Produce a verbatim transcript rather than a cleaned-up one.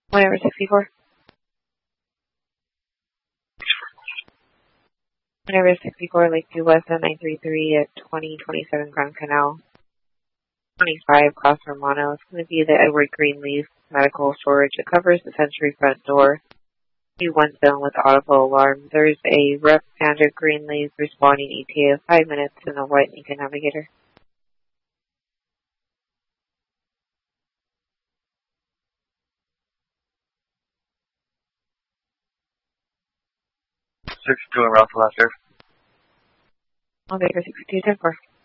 Whatever, sixty-four. Whatever, sixty-four, Lakeview West at nine three three at twenty twenty-seven Grand Canal. twenty-five, Cross Romano. It's going to be the Edward Greenleaf Medical Storage. It covers the Century front door. You one zone with audible alarm. There's a Rep Panda Greenleaf responding E T A of five minutes in a white Lincoln Navigator. sixty-two and Ralph Lester. Okay, for sixty-two, ten four.